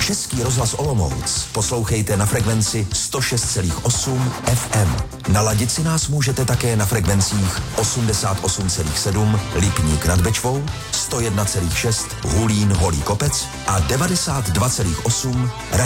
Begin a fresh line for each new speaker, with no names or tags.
Český rozhlas Olomouc poslouchejte na frekvenci 106,8 FM. Naladit si nás můžete také na frekvencích 88,7 Lipník nad Bečvou, 101,6 Hulín Holý Kopec a 92,8